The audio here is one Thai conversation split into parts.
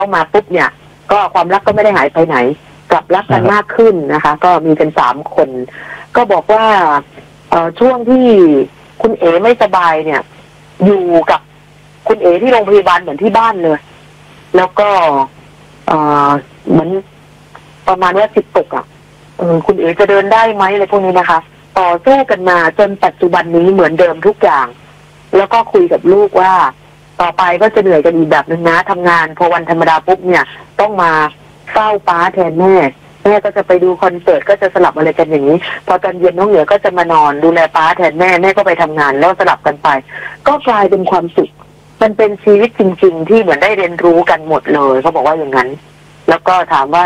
เข้ามาปุ๊บเนี่ยก็ความรักก็ไม่ได้หายไปไหนกลับรักกันมากขึ้นนะคะ ก็มีกัน3 คน ก็บอกว่าช่วงที่คุณเอ๋ไม่สบายเนี่ย อยู่กับคุณเอ๋ที่โรงพยาบาลเหมือนที่บ้านเลย แล้วก็เหมือนประมาณว่าจิตตกคุณเอ๋จะเดินได้ไหมอะไรพวกนี้นะคะ ต่อสู้กันมาจนปัจจุบันนี้เหมือนเดิมทุกอย่าง แล้วก็คุยกับลูกว่าต่อไปก็จะเหนื่อยกันอีกแบบนึงนะทำงานพอวันธรรมดาปุ๊บเนี่ยต้องมาเฝ้าป้าแทนแม่ก็จะไปดูคอนเสิร์ตก็จะสลับอะไรกันอย่างนี้พอตอนเย็นน้องเหนือก็จะมานอนดูแลป้าแทนแม่ก็ไปทำงานแล้วสลับกันไปก็กลายเป็นความสุขมันเป็นชีวิตจริงๆที่เหมือนได้เรียนรู้กันหมดเลยเขาบอกว่าอย่างนั้นแล้วก็ถามว่า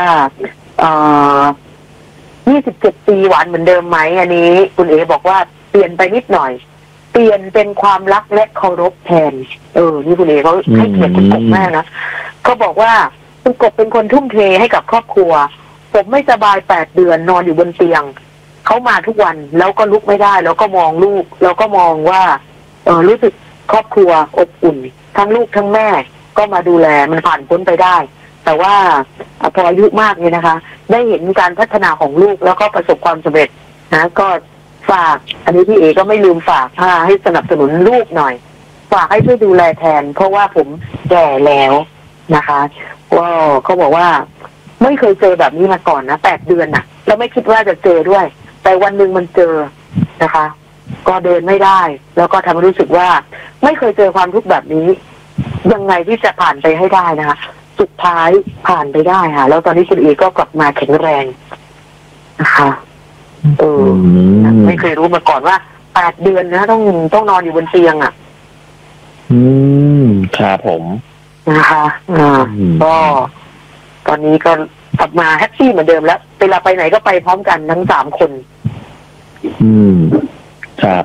27 ปีหวานเหมือนเดิมไหมอันนี้คุณเอ๋บอกว่าเปลี่ยนไปนิดหน่อยเปลี่ยนเป็นความรักและเคารพแทนนี่คุณเอ๋เขาให้เกียรติคุณกบมากนะเขาบอกว่าคุณกบเป็นคนทุ่มเทให้กับครอบครัวผมไม่สบาย8 เดือนนอนอยู่บนเตียงเขามาทุกวันแล้วก็ลุกไม่ได้แล้วก็มองลูกแล้วก็มองว่ารู้สึกครอบครัวอบอุ่นทั้งลูกทั้งแม่ก็มาดูแลมันผ่านพ้นไปได้แต่ว่าพออายุมากเนี่ยนะคะได้เห็นการพัฒนาของลูกแล้วก็ประสบความสำเร็จนะก็ฝากอันนี้พี่เอก็ไม่ลืมฝากให้สนับสนุนลูกหน่อยฝากให้ช่วยดูแลแทนเพราะว่าผมแก่แล้วนะคะว่าเขาบอกว่าไม่เคยเจอแบบนี้มาก่อนนะ8 เดือนน่ะแล้วไม่คิดว่าจะเจอด้วยแต่วันหนึ่งมันเจอนะคะก็เดินไม่ได้แล้วก็ทำให้รู้สึกว่าไม่เคยเจอความทุกข์แบบนี้ยังไงที่จะผ่านไปให้ได้นะคะสุดท้ายผ่านไปได้ค่ะแล้วตอนนี้คุณเอก็กลับมาแข็งแรงนะคะไม่เคยรู้มาก่อนว่า8 เดือนนะต้องนอนอยู่บนเตียงครับผมนะคะก็ตอนนี้ก็กลับมาแฮปปี้เหมือนเดิมแล้วเวลาไปไหนก็ไปพร้อมกันทั้ง3 คนครับ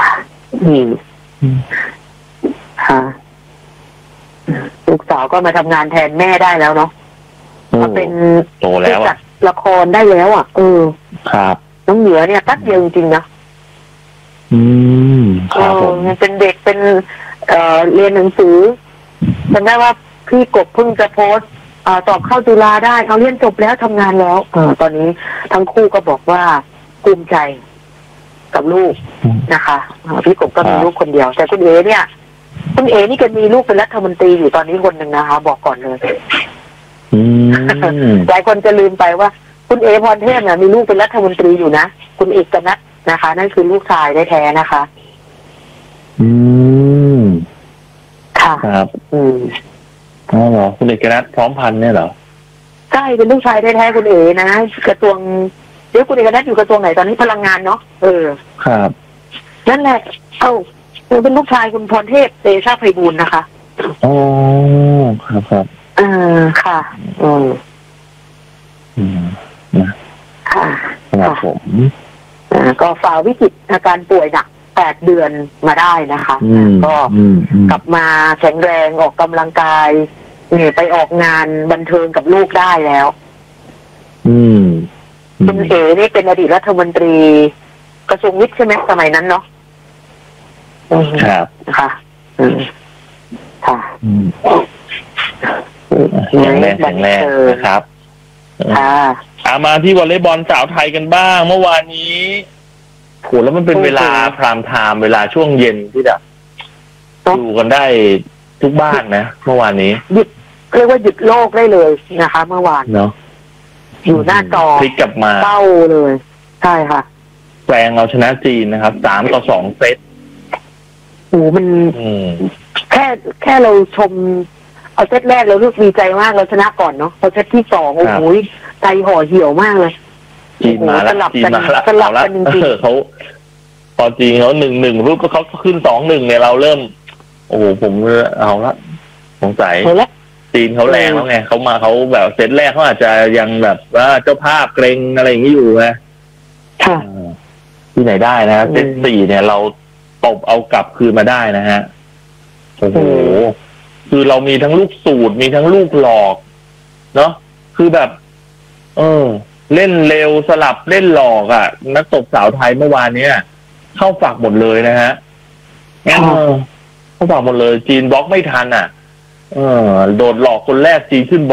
ค่ะลูกสาวก็มาทำงานแทนแม่ได้แล้วเนาะมาเป็นโตแล้วจัดละครได้แล้วครับน้องเหนือเนี่ยตัดเดียวจริงๆนะเป็นเด็กเป็นเรียนหนังสือจำได้ว่าพี่กบเพิ่งจะโพสต์สอบเข้าจุฬาได้เขาเรียนจบแล้วทำงานแล้วตอนนี้ทั้งคู่ก็บอกว่าภูมิใจกับลูกนะคะพี่กบก็มีลูกคนเดียวแต่คุณเอ๋เนี่ยคุณเอ๋นี่ก็มีลูกเป็นรัฐมนตรีอยู่ตอนนี้คนหนึ่งนะคะบอกก่อนเลยหลายคนจะลืมไปว่าคุณเอ๋พรเทพเนี่ยมีลูกเป็นรัฐมนตรีอยู่นะคุณเอกนัทนะคะนั่นคือลูกชายได้แท้นะคะค่ะครับเหรอคุณเอกนัทพร้อมพันธุ์เนี่ยเหรอใช่เป็นลูกชายได้แท้คุณเอ๋นะกระทรวงเดี๋ยวคุณเอกนัทอยู่กระทรวงไหนตอนนี้พลังงานเนาะครับนั่นแหละเป็นลูกชายคุณพรเทพเตชะไพบูลย์นะคะอ๋อครับค่ะค่ะครับผมก็ฝ่าวิกฤตอาการป่วยหนัก8 เดือนมาได้นะคะก็กลับมาแข็งแรงออกกำลังกายไปออกงานบันเทิงกับลูกได้แล้วคุณเอ๋นี่เป็นอดีตรัฐมนตรีกระทรวงวิทย์ใช่ไหมสมัยนั้นเนาะครับค่ะค่ะแข็งแรงนะครับมาที่วอลเลย์บอลสาวไทยกันบ้างเมื่อวานนี้โหแล้วมันเป็นเวลาพรามไทม์เวลาช่วงเย็นที่แบบดูกันได้ทุกบ้านนะเมื่อวานนี้หยุดเรียกว่าหยุดโลกได้เลยนะคะเมื่อวานเนาะอยู่หน้าจอพลิกกลับมาเต้าเลยใช่ค่ะแปลงเอาชนะจีนนะครับ3-2 เซตโอ้มันแค่เราชมเอาเซตแรกเรารู้สึกดีใจมากเราชนะก่อนเนาะพอเซตที่2โอ้โหใจห่อเหี่ยวมากเลยจีนมาแล้วจีนมาแล้วจริงเขาพอจีนเขา1-1รูปก็เขาขึ้น2-1เนี่ยเราเริ่มโอ้โหผมเอาละสงสัยจีนเขาแรงแล้วไงเขามาเขาแบบเซตแรกเขาอาจจะยังแบบว่าเจ้าภาพเกรงอะไรอย่างนี้อยู่ไงที่ไหนได้นะเซต4เนี่ยเราตบเอากลับคืนมาได้นะฮะโอ้โหคือเรามีทั้งลูกสูตรมีทั้งลูกหลอกเนาะคือแบบเล่นเร็วสลับเล่นหลอกนักตบสาวไทยเมื่อวานนี้เข้าฝักหมดเลยนะฮะเข้าฝักหมดเลยจีนบล็อกไม่ทันโดดหลอกคนแรกจีขึ้น